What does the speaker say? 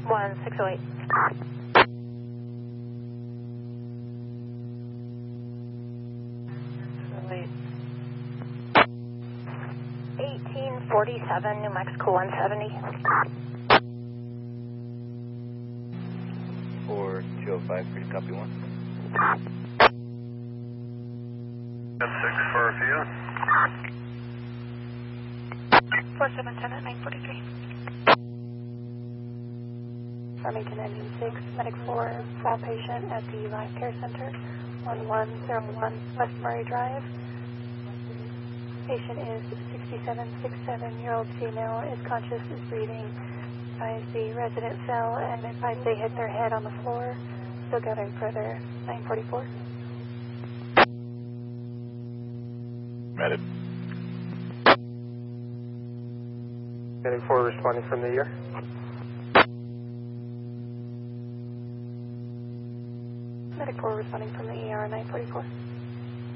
1608. Wait. 1847, New Mexico 170. 4205, pretty copy 1. 6 for a few. 4710 at 943. Farmington Engine 6, Medic 4, fall patient at the Life Care Center, 1101 West Murray Drive. Patient is 67-year-old female, is conscious, is breathing. Advise the resident fell and advise they hit their head on the floor. Still gathering further, 944. Medic. Medic 4 responding from the ER. Medic 4 responding from the ER, 944.